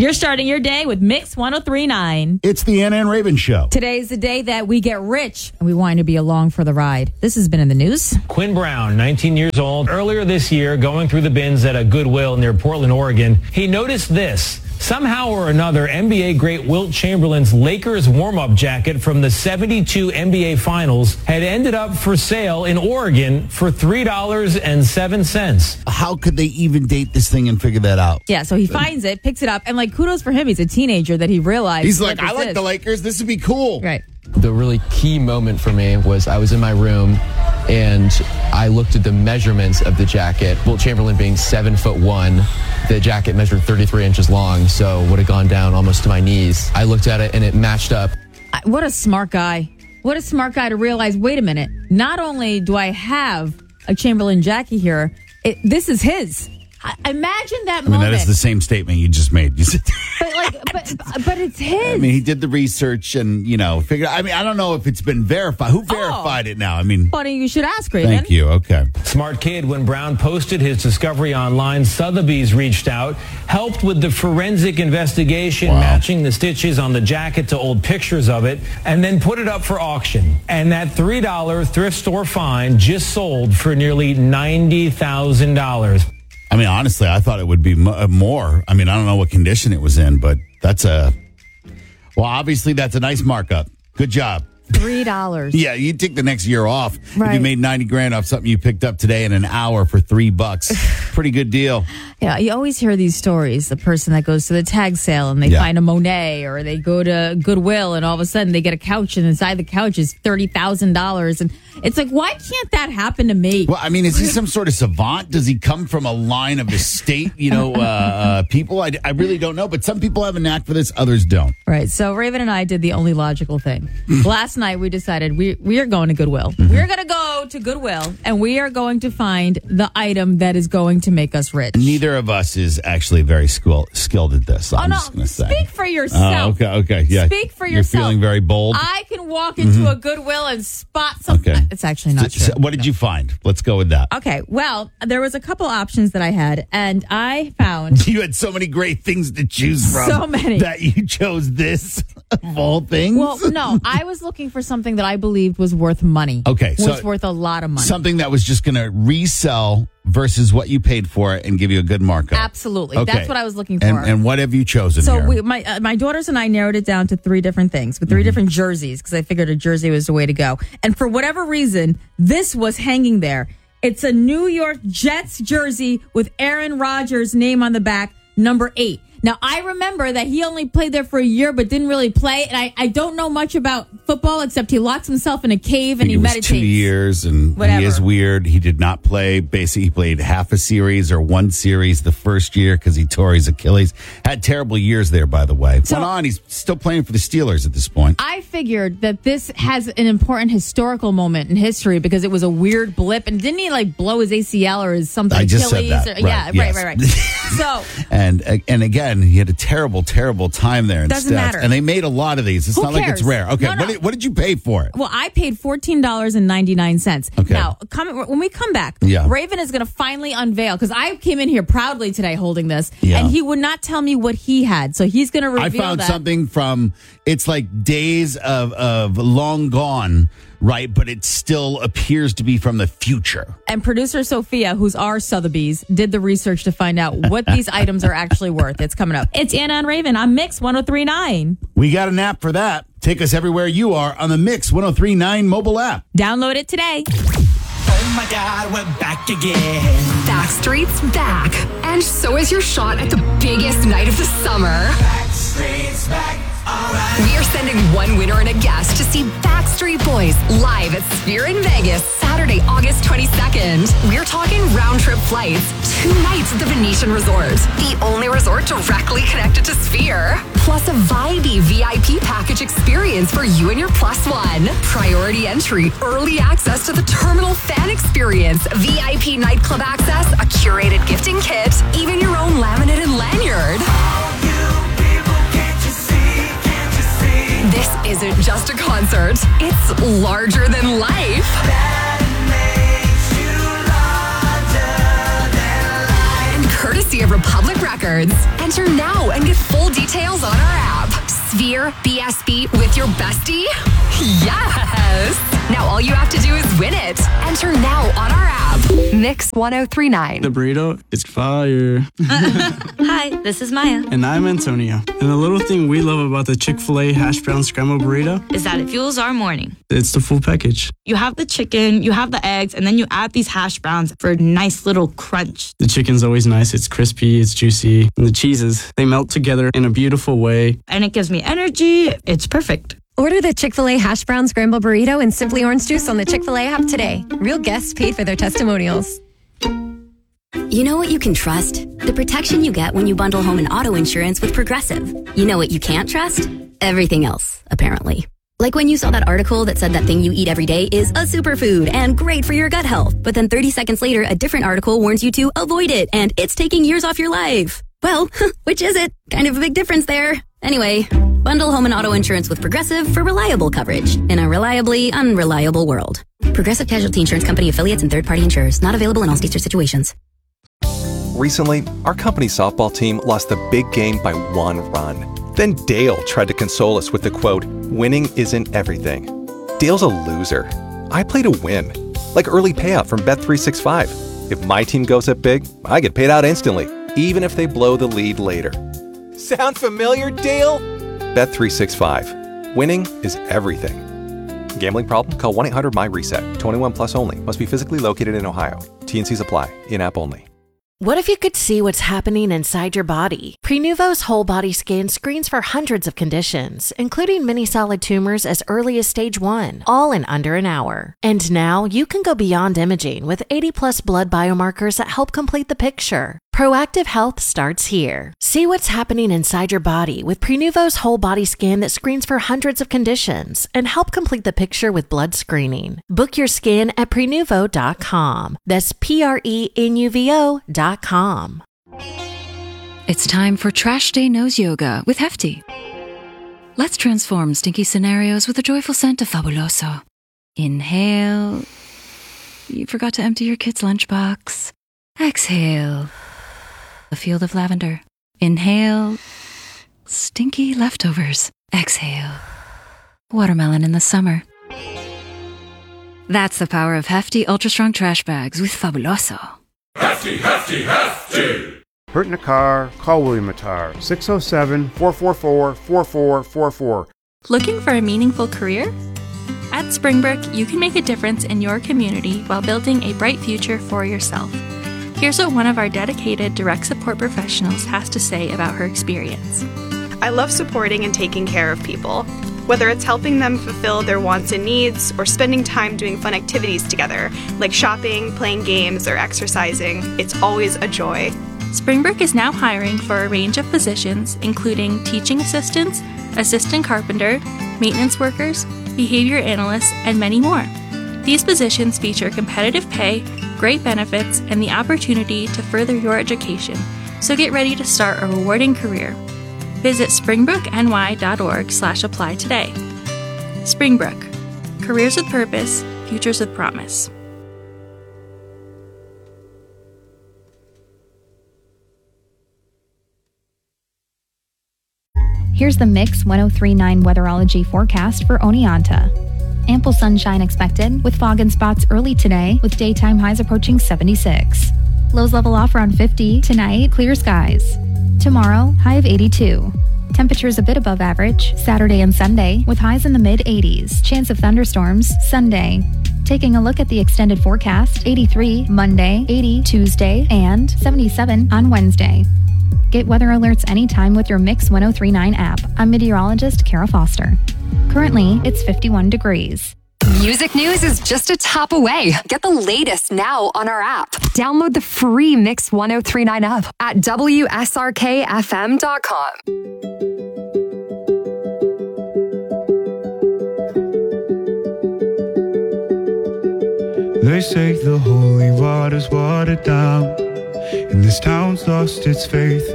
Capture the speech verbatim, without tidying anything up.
You're starting your day with Mix one oh three point nine. It's the Anna and Raven Show. Today's the day that we get rich, and we want you to be along for the ride. This has been in the news. Quinn Brown, nineteen years old, earlier this year, going through the bins at a Goodwill near Portland, Oregon, he noticed this. Somehow or another, N B A great Wilt Chamberlain's Lakers warm-up jacket from the seventy-two N B A Finals had ended up for sale in Oregon for three dollars and seven cents. How could they even date this thing and figure that out? Yeah, so he finds it, picks it up, and like kudos for him. He's a teenager that he realized. He's like, I like is. the Lakers. This would be cool. Right. The really key moment for me was I was in my room and I looked at the measurements of the jacket. Wilt Chamberlain being seven foot one, the jacket measured thirty-three inches long, so would have gone down almost to my knees. I looked at it and it matched up. I, what a smart guy. What a smart guy to realize, wait a minute, not only do I have a Chamberlain jacket here, it, this is his. I, imagine that I mean, moment. that is the same statement you just made. You said, but like, but but it's his. I mean, he did the research and, you know, figured. I mean, I don't know if it's been verified. Who verified oh, it now? I mean, funny you should ask, Raven. Thank you. Okay. Smart kid. When Brown posted his discovery online, Sotheby's reached out, helped with the forensic investigation, Wow. matching the stitches on the jacket to old pictures of it, and then put it up for auction. And that three dollars thrift store find just sold for nearly ninety thousand dollars. I mean, honestly, I thought it would be m- more. I mean, I don't know what condition it was in, but that's a, well, obviously that's a nice markup. Good job. Three dollars. Yeah, you take the next year off. Right. If you made ninety grand off something you picked up today in an hour for three bucks. Pretty good deal. Yeah, you always hear these stories. The person that goes to the tag sale and they Yeah. find a Monet, or they go to Goodwill and all of a sudden they get a couch and inside the couch is thirty thousand dollars. And it's like, why can't that happen to me? Well, I mean, is he some sort of savant? Does he come from a line of estate, you know, uh, uh, people? I, I really don't know, but some people have a knack for this, others don't. Right. So Raven and I did the only logical thing. Last night we decided we we are going to Goodwill. Mm-hmm. We're going to go to Goodwill and we are going to find the item that is going to make us rich. Neither of us is actually very school, skilled at this. I'm oh, no. just going to say. Speak for yourself. Oh, okay, okay, yeah. Speak for You're yourself. feeling very bold. I can walk into a Goodwill and spot something. Okay. It's actually not So- true. so what did you find? Let's go with that. Okay, well, there was a couple options that I had, and I found You had so many great things to choose from. So many. That you chose this of all things. well, no, I was looking for something that I believed was worth money. Okay, was so worth a lot of money. Something that was just going to resell versus what you paid for it and give you a good markup. Absolutely, Okay. that's what I was looking for. And, and what have you chosen so here? we, my uh, my daughters and I narrowed it down to three different things with 3 Mm-hmm. different jerseys because I figured a jersey was the way to go. And for whatever reason, this was hanging there. It's a New York Jets jersey with Aaron Rodgers' name on the back, number eight. Now, I remember that he only played there for a year but didn't really play. And I, I don't know much about football except he locks himself in a cave I and think he it was meditates. two years, and Whatever. he is weird. He did not play. Basically, he played half a series or one series the first year because he tore his Achilles. Had terrible years there, by the way. So- Went on. He's still playing for the Steelers at this point. I figured that this has an important historical moment in history because it was a weird blip. And didn't he like blow his A C L or his something? I just said Achilles? that. Or, yeah, Right, right, yes. right, right. So And and again, he had a terrible, terrible time there. In Doesn't stats. matter. And they made a lot of these. It's Who not like it's cares? rare. Okay, No, no. What, did, what did you pay for it? Well, I paid fourteen dollars and ninety-nine cents. Okay. Now, come, when we come back, Yeah. Raven is going to finally unveil, because I came in here proudly today holding this, Yeah. and he would not tell me what he had. So he's going to reveal I found that. something from, it's like days of, of long gone, right? But it still appears to be from the future. And producer Sophia, who's our Sotheby's, did the research to find out what these items are actually worth. It's coming up. It's Anna and Raven on Mix one oh three point nine. We got an app for that. Take us everywhere you are on the Mix one oh three point nine mobile app. Download it today. Oh my God, we're back again. Backstreet's back. And so is your shot at the biggest night of the summer. Backstreet's back, alright. We are sending one winner and a guest to see Backstreet Boys live at Sphere in Vegas, Saturday, August twenty-second. We're talking round trip flights, two nights at the Venetian Resort, the only resort directly connected to Sphere, plus a vibey V I P package experience for you and your plus one. Priority entry, early access to the terminal fan experience, V I P nightclub access, a curated gifting kit, even your own laminated lanyard. This isn't just a concert, it's larger than life. And courtesy courtesy of Republic Records. Enter now and get full details on our app. Sphere B S B with your bestie? Yes! Now all you have to do is win it. Enter now on our app. Mix ten thirty-nine. The burrito is fire. Hi, this is Maya. And I'm Antonio. And the little thing we love about the Chick-fil-A hash brown scrambled burrito Is that it fuels our morning. It's the full package. You have the chicken, you have the eggs, and then you add these hash browns for a nice little crunch. The chicken's always nice. It's crispy, it's juicy. And the cheeses, they melt together in a beautiful way. And it gives me energy. It's perfect. Order the Chick-fil-A hash brown scramble burrito and Simply Orange Juice on the Chick-fil-A app today. Real guests paid for their testimonials. You know what you can trust? The protection you get when you bundle home and auto insurance with Progressive. You know what you can't trust? Everything else, apparently. Like when you saw that article that said that thing you eat every day is a superfood and great for your gut health. But then thirty seconds later, a different article warns you to avoid it and it's taking years off your life. Well, which is it? Kind of a big difference there. Anyway, bundle home and auto insurance with Progressive for reliable coverage in a reliably unreliable world. Progressive Casualty Insurance Company affiliates and third-party insurers. Not available in all states or situations. Recently, our company's softball team lost the big game by one run. Then Dale tried to console us with the quote, "Winning isn't everything." Dale's a loser. I play to win. Like early payout from Bet three sixty-five. If my team goes up big, I get paid out instantly, even if they blow the lead later. Sound familiar, Dale? Bet three sixty-five. Winning is everything. Gambling problem? Call one eight hundred M Y reset. twenty-one plus only. Must be physically located in Ohio. T N Cs apply. In-app only. What if you could see what's happening inside your body? Prenuvo's whole body scan screens for hundreds of conditions, including many solid tumors as early as stage one, all in under an hour. And now you can go beyond imaging with eighty plus blood biomarkers that help complete the picture. Proactive health starts here. See what's happening inside your body with Prenuvo's whole body scan that screens for hundreds of conditions and help complete the picture with blood screening. Book your scan at Prenuvo dot com. That's P R E N U V O dot com. It's time for Trash Day Nose Yoga with Hefty. Let's transform stinky scenarios with a joyful scent of Fabuloso. Inhale. You forgot to empty your kid's lunchbox. Exhale. A field of lavender. Inhale. Stinky leftovers. Exhale. Watermelon in the summer. That's the power of Hefty Ultra Strong Trash Bags with Fabuloso. Hefty, hefty, hefty! Hurt in a car? Call William Attar. six oh seven, four four four, four four four four. Looking for a meaningful career? At Springbrook, you can make a difference in your community while building a bright future for yourself. Here's what one of our dedicated direct support professionals has to say about her experience. I love supporting and taking care of people. Whether it's helping them fulfill their wants and needs or spending time doing fun activities together, like shopping, playing games, or exercising, it's always a joy. Springbrook is now hiring for a range of positions, including teaching assistants, assistant carpenter, maintenance workers, behavior analysts, and many more. These positions feature competitive pay, great benefits, and the opportunity to further your education, so get ready to start a rewarding career. Visit springbrookny dot org slash apply today. Springbrook. Careers with purpose, futures with promise. Here's the Mix ten thirty-nine weatherology forecast for Oneonta. Ample sunshine expected, with fog and spots early today, with daytime highs approaching seventy-six. Lows level off around fifty. Tonight, clear skies. Tomorrow, high of eighty-two. Temperatures a bit above average, Saturday and Sunday, with highs in the mid-eighties. Chance of thunderstorms, Sunday. Taking a look at the extended forecast, eighty-three Monday, eighty Tuesday, and seventy-seven on Wednesday. Get weather alerts anytime with your Mix ten thirty-nine app. I'm meteorologist Kara Foster. Currently, it's fifty-one degrees. Music news is just a tap away. Get the latest now on our app. Download the free Mix ten thirty-nine app at W S R K F M dot com. They say the holy water's watered down, and this town's lost its faith.